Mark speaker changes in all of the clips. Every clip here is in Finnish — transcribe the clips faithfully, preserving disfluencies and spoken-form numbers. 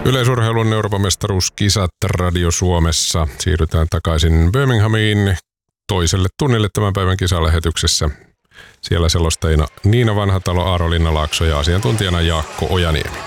Speaker 1: Yleisurheilun Euroopan mestaruuskisat Radio Suomessa. Siirrytään takaisin Birminghamiin toiselle tunnille tämän päivän kisalähetyksessä. Siellä selostajina Niina Vanhatalo, Aaro Linnalaakso ja asiantuntijana Jaakko Ojaniemi.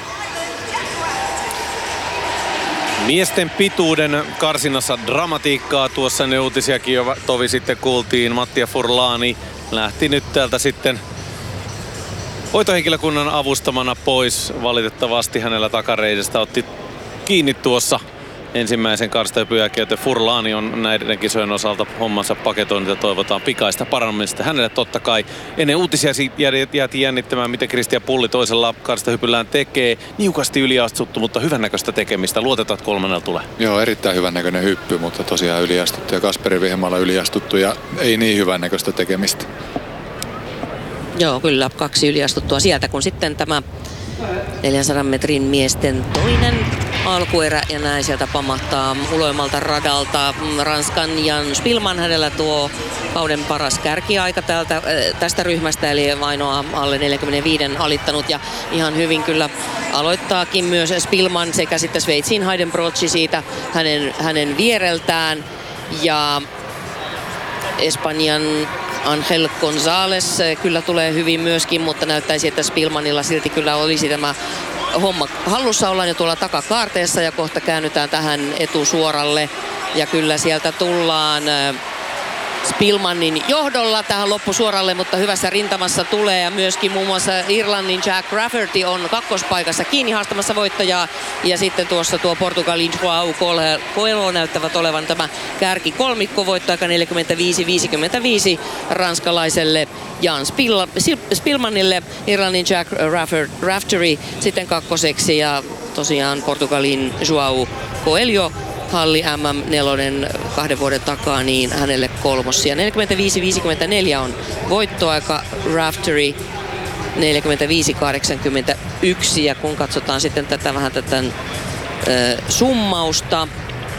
Speaker 2: Miesten pituuden karsinnassa dramatiikkaa. Tuossa ne uutisiakin jo tovi sitten kuultiin. Mattia Furlani lähti nyt täältä sitten hoitohenkilökunnan avustamana pois. Valitettavasti hänellä takareidestä otti kiinni tuossa ensimmäisen karstahypyn jälkeen, joten Furlani on näiden kisojen osalta hommansa paketoinut ja toivotaan pikaista parannusta hänelle totta kai. Ennen uutisia jäätiin jännittämään, miten Kristian Pulli toisella karstahypyllään tekee. Niukasti yliastuttu, mutta hyvännäköistä tekemistä. Luotetaan, että kolmannella tulee.
Speaker 3: Joo, erittäin hyvännäköinen hyppy, mutta tosiaan yliastuttu ja Kasperi Vehmaalla yliastuttu ja ei niin hyvännäköistä tekemistä.
Speaker 4: Joo, kyllä kaksi yliastuttua sieltä, kun sitten tämä neljänsadan metrin miesten toinen alkuerä ja näin sieltä pamahtaa uloimmalta radalta Ranskan Jan Spilman. Hänellä tuo kauden paras kärkiaika tältä, tästä ryhmästä, eli ainoa alle neljäkymmentäviisi alittanut ja ihan hyvin kyllä aloittaakin myös Spilman sekä sitten Sveitsin Heidenbrochi siitä hänen, hänen viereltään ja Espanjan Angel González kyllä tulee hyvin myöskin, mutta näyttäisi, että Spilmanilla silti kyllä olisi tämä homma hallussa. Ollaan jo tuolla takakaarteessa ja kohta käännytään tähän etusuoralle ja kyllä sieltä tullaan Spilmanin johdolla tähän loppusuoralle, mutta hyvässä rintamassa tulee ja myöskin muun muassa Irlannin Jack Rafferty on kakkospaikassa kiinni haastamassa voittajaa ja sitten tuossa tuo Portugalin Joao Coelho näyttävät olevan tämä kärki kolmikko, voittoaika neljäkymmentäviisi viisikymmentäviisi ranskalaiselle Jan Spilmanille, Irlannin Jack Rafferty sitten kakkoseksi ja tosiaan Portugalin Joao Coelho halli M M neljä kahden vuoden takaa, niin hänelle kolmossia. neljäkymmentäviisi viisikymmentäneljä on voittoaika, Raftery neljäkymmentäviisi kahdeksankymmentäyksi ja kun katsotaan sitten tätä vähän tätä ö, summausta,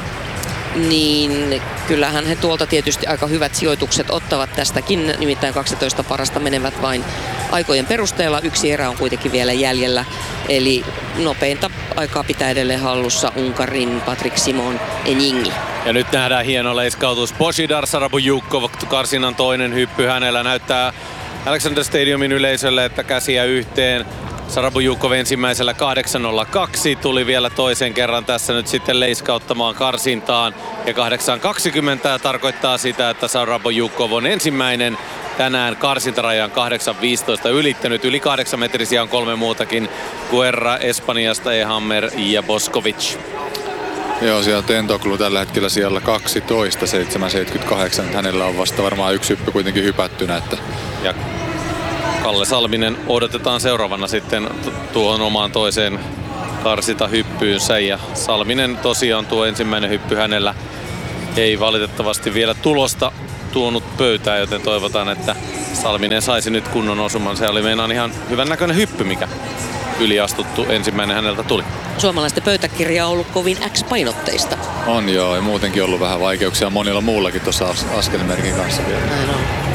Speaker 4: niin kyllähän he tuolta tietysti aika hyvät sijoitukset ottavat tästäkin, nimittäin kaksitoista parasta menevät vain aikojen perusteella. Yksi erä on kuitenkin vielä jäljellä, eli nopeinta aikaa pitää edelleen hallussa Unkarin Patrik Simon Enyingi.
Speaker 2: Ja nyt nähdään hieno leiskautus. Božidar Sarabujukov, karsinnan toinen hyppy. Hänellä näyttää Alexander Stadiumin yleisölle, että käsiä yhteen. Sarabujukov ensimmäisellä kahdeksan nolla kaksi tuli vielä toisen kerran tässä nyt sitten leiskauttamaan karsintaan. Ja kahdeksan kaksikymmentä tarkoittaa sitä, että Sarabujukov on ensimmäinen tänään karsintarajan kahdeksan viisitoista ylittänyt. Yli kahdeksan metrisiä on kolme muutakin. Guerra Espanjasta, Ehammer ja Boskovic.
Speaker 3: Joo, siellä Tentoglu tällä hetkellä siellä kaksitoista seitsemän seitsemänkymmentäkahdeksan. Hänellä on vasta varmaan yksi hyppy kuitenkin hypättynä. Että...
Speaker 2: Ja Kalle Salminen odotetaan seuraavana sitten tuohon omaan toiseen karsintahyppyynsä. Ja Salminen tosiaan tuo ensimmäinen hyppy hänellä ei valitettavasti vielä tulosta tuonut pöytää, joten toivotaan, että Salminen saisi nyt kunnon osuman. Se oli meinaan ihan hyvän näköinen hyppy, mikä yliastuttu ensimmäinen häneltä tuli.
Speaker 4: Suomalaisten pöytäkirja on ollut kovin X-painotteista.
Speaker 3: On joo, ja muutenkin ollut vähän vaikeuksia monilla muullakin tuossa as- askelmerkin kanssa vielä.
Speaker 4: Näin on.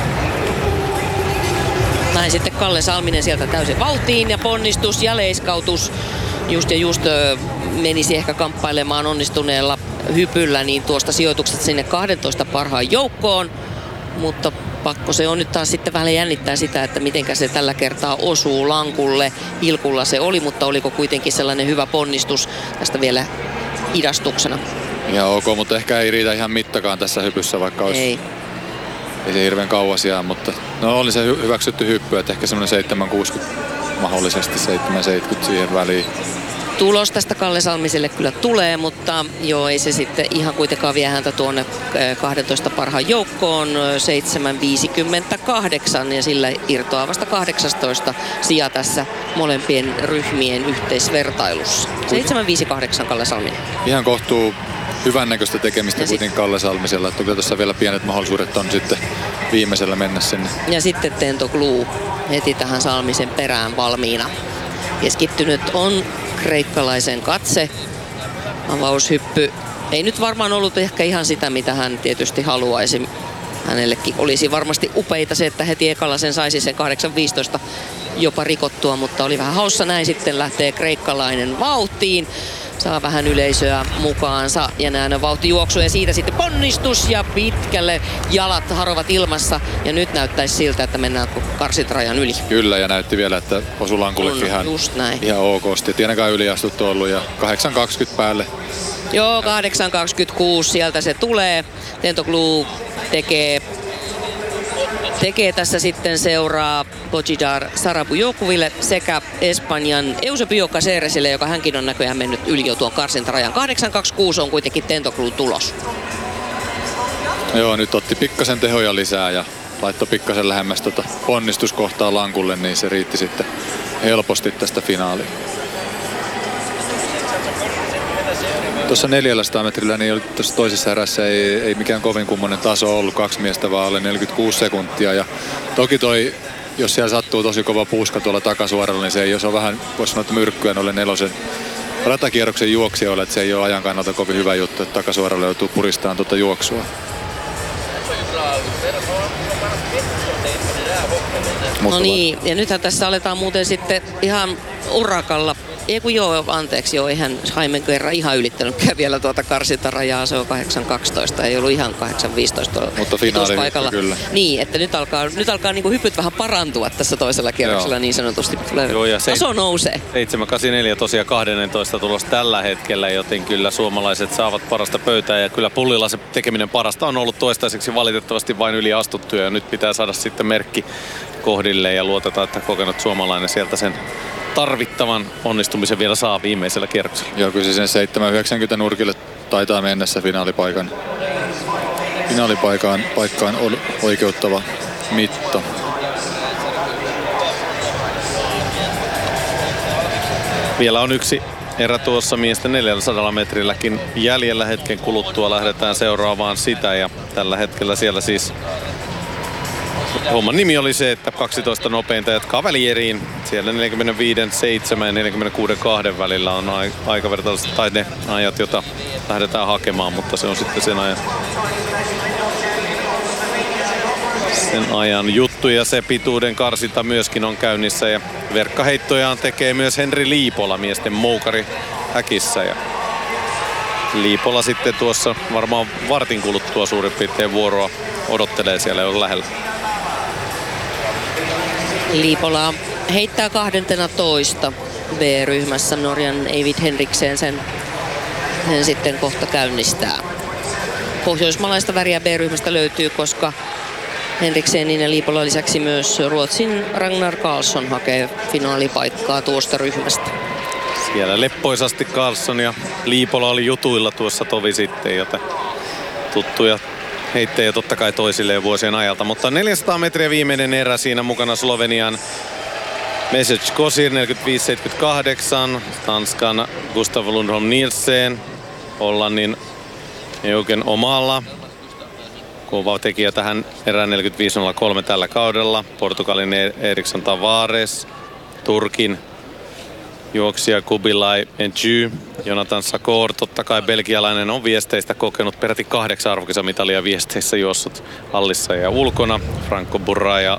Speaker 4: Näin sitten Kalle Salminen sieltä täysin vauhtiin ja ponnistus ja leiskautus. Just ja just ö, menisi ehkä kamppailemaan onnistuneella hypyllä niin tuosta sijoituksesta sinne kahdentoista parhaan joukkoon. Mutta pakko se on nyt taas sitten vähän jännittää sitä, että mitenkä se tällä kertaa osuu lankulle. Ilkulla se oli, mutta oliko kuitenkin sellainen hyvä ponnistus tästä vielä hidastuksena.
Speaker 3: Ihan ok, mutta ehkä ei riitä ihan mittakaan tässä hypyssä, vaikka olisi...
Speaker 4: Ei.
Speaker 3: Ei se hirveän kauas jää, mutta no oli se hy- hyväksytty hyppy, että ehkä semmoinen seitsemän kuusikymmentä, mahdollisesti seitsemän seitsemänkymmentä siihen väliin.
Speaker 4: Tulos tästä Kalle Salmiselle kyllä tulee, mutta joo, ei se sitten ihan kuitenkaan vie häntä tuonne kahdentoista parhaan joukkoon, seitsemän viisikymmentäkahdeksan ja sillä irtoaa vasta kahdeksantoista sija tässä molempien ryhmien yhteisvertailussa. seitsemän viisikymmentäkahdeksan Kalle Salminen.
Speaker 3: Ihan kohtuu hyvännäköistä tekemistä ja kuitenkin sit... Kalle Salmisella, että kyllä tuossa vielä pienet mahdollisuudet on sitten viimeisellä mennä sinne.
Speaker 4: Ja sitten Tentoglu heti tähän Salmisen perään valmiina. Keskittynyt on kreikkalaisen katse. Avaushyppy ei nyt varmaan ollut ehkä ihan sitä, mitä hän tietysti haluaisi. hänellekin olisi varmasti upeita se, että heti ekalla sen saisi sen kahdeksan viisitoista jopa rikottua, mutta oli vähän haussa näin. Sitten lähtee kreikkalainen vauhtiin. Saa vähän yleisöä mukaansa ja näin vauhtijuoksu ja siitä sitten ponnistus ja pitkälle jalat harovat ilmassa. Ja nyt näyttäisi siltä, että mennään karsintorajan yli.
Speaker 3: Kyllä, ja näytti vielä, että osui lankullekin ihan, ihan okosti. Et ainakaan yliastuttu ollut ja kahdeksan kaksikymmentä päälle.
Speaker 4: Joo, kahdeksan kaksikymmentäkuusi sieltä se tulee. Tentoglou tekee Tekee tässä sitten seuraa Bojidar Sarabujokoville sekä Espanjan Eusebio Caceresille, joka hänkin on näköjään mennyt yli jo tuon karsintarajan. kahdeksan kaksikymmentäkuusi on kuitenkin Tentogloun tulos.
Speaker 3: Joo, nyt otti pikkasen tehoja lisää ja laittoi pikkasen lähemmäs tota ponnistuskohtaa lankulle, niin se riitti sitten helposti tästä finaaliin. Tuossa neljäsataa metrillä niin tuossa toisessa erässä ei, ei mikään kovin kummonen taso ollut, kaksi miestä vaan alle neljäkymmentäkuusi sekuntia. Ja toki toi, jos siellä sattuu tosi kova puuska tuolla takasuoralla, niin se ei, jos on vähän, voisi sanoa, että myrkkyä noille nelosen ratakierroksen juoksijoille, että se ei ole ajan kannalta kovin hyvä juttu, että takasuoralla joutuu puristamaan tuota juoksua.
Speaker 4: No niin, ja nythän tässä aletaan muuten sitten ihan urakalla. Ei kun joo, anteeksi, joo, eihän Jaime Guerra ihan ylittänytkään vielä tuota karsintarajaa, se on kahdeksan kaksitoista, ei ollut ihan kahdeksan viisitoista
Speaker 3: mutta finaalihyppy kyllä.
Speaker 4: Niin, että nyt alkaa, nyt alkaa niinku hypyt vähän parantua tässä toisella kierroksella, joo, niin sanotusti.
Speaker 2: Joo, ja
Speaker 4: taso nousee.
Speaker 2: seitsemän kahdeksankymmentäneljä tosiaan kaksitoista tulos tällä hetkellä, joten kyllä suomalaiset saavat parasta pöytää ja kyllä pullilla se tekeminen parasta on ollut toistaiseksi valitettavasti vain yli astuttuja ja nyt pitää saada sitten merkki kohdille ja luotetaan, että kokenut suomalainen sieltä sen tarvittavan onnistumisen vielä saa viimeisellä kierroksella.
Speaker 3: Joo, kyllä se sen seitsemän yhdeksänkymmentä nurkille taitaa mennessä finaalipaikan, finaalipaikaan paikkaan oikeuttava mitta.
Speaker 2: Vielä on yksi erä tuossa miesten neljäsataa metrilläkin jäljellä, hetken kuluttua lähdetään seuraavaan sitä ja tällä hetkellä siellä siis homman nimi oli se, että kaksitoista nopeinta jatkaa välieriin. Siellä neljäkymmentäviisi seitsemän ja neljäkymmentäkuusi kaksi välillä on aikavertaiset tai ne ajat, joita lähdetään hakemaan, mutta se on sitten sen ajan, sen ajan juttu ja se pituuden karsinta myöskin on käynnissä ja verkkaheittojaan tekee myös Henri Liipola miesten moukari häkissä ja Liipola sitten tuossa varmaan vartin kuluttua suurin piirtein vuoroa odottelee siellä jo lähellä.
Speaker 4: Liipola heittää kaksitoista B-ryhmässä. Norjan Eivind Henriksen sen, sen sitten kohta käynnistää. Pohjoismalaista väriä B-ryhmästä löytyy, koska Henriksenin ja Liipola lisäksi myös Ruotsin Ragnar Karlsson hakee finaalipaikkaa tuosta ryhmästä.
Speaker 2: Siellä leppoisasti Karlsson ja Liipola oli jutuilla tuossa tovi sitten, joten tuttuja heittejä totta kai toisilleen vuosien ajalta. Mutta neljäsataa metriä viimeinen erä, siinä mukana Slovenian Mesec Kosir neljäkymmentäviisi seitsemänkymmentäkahdeksan, Tanskan Gustav Lundholm Nielsen, Hollannin Eugen Omalla. Kova tekijä tähän erään neljäkymmentäviisi nolla kolme tällä kaudella. Portugalin Eriksson Tavares, Turkin juoksija Kubilay Enjy, Jonathan Sakor, totta kai belgialainen on viesteistä kokenut peräti kahdeksan arvokisamitalia viesteissä juossut hallissa ja ulkona. Franco Burra ja